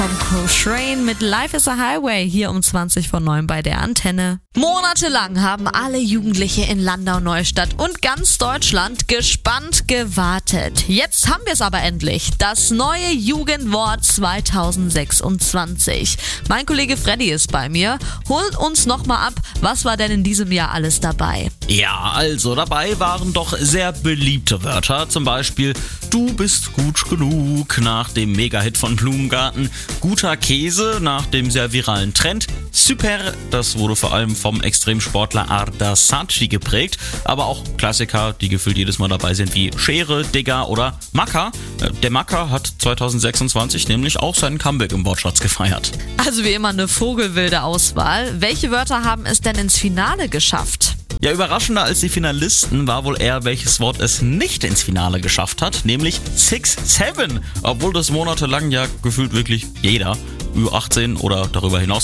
Tom Coltrane mit Life is a Highway hier um 20:09 bei der Antenne. Monatelang haben alle Jugendliche in Landau-Neustadt und ganz Deutschland gespannt gewartet. Jetzt haben wir es aber endlich. Das neue Jugendwort 2026. Mein Kollege Freddy ist bei mir. Holt uns nochmal ab, was war denn in diesem Jahr alles dabei? Ja, also dabei waren doch sehr beliebte Wörter. Zum Beispiel, du bist gut genug nach dem Mega-Hit von Blumengarten. Guter Käse nach dem sehr viralen Trend. Super, das wurde vor allem vom Extremsportler Arda Saatchi geprägt. Aber auch Klassiker, die gefühlt jedes Mal dabei sind, wie Schere, Digger oder Macker. Der Macker hat 2026 nämlich auch seinen Comeback im Wortschatz gefeiert. Also wie immer eine vogelwilde Auswahl. Welche Wörter haben es denn ins Finale geschafft? Ja, überraschender als die Finalisten war wohl eher, welches Wort es nicht ins Finale geschafft hat, nämlich 6-7. Obwohl das monatelang ja gefühlt wirklich jeder, Ü18 oder darüber hinaus